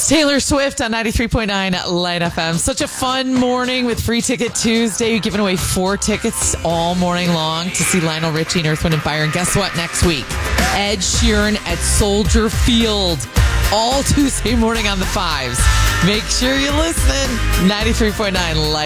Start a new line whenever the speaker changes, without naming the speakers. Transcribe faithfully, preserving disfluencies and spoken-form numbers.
It's Taylor Swift on ninety-three point nine Light F M. Such a fun morning with Free Ticket Tuesday. You're giving away four tickets all morning long to see Lionel Richie and Earth, Wind and Fire. And guess what? Next week, Ed Sheeran at Soldier Field. All Tuesday morning on the fives. Make sure you listen. ninety-three point nine Light.